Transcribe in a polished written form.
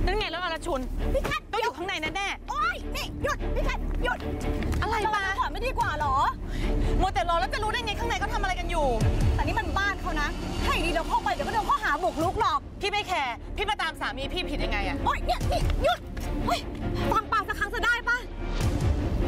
นั่นไงแล้วอรชุนพี่แคทต้องอยู่ข้างในแน่ๆโอ๊ยนี่หยุดพี่แคทหยุดอะไรมาก่อนไม่ดีกว่าหรอมัวแต่รอแล้วจะรู้ได้ไงข้างในเขาทำอะไรกันอยู่แต่นี่มันบ้านเขานะถ้าอย่างนี้เดี๋ยวเข้าไปเดี๋ยวก็โดนข้อหาบุกรุกหรอกพี่ไม่แคร์พี่มาตามสามีพี่ผิดยังไงอะโอ๊ยเนี่ยนี่หยุดเฮ้ยฟัง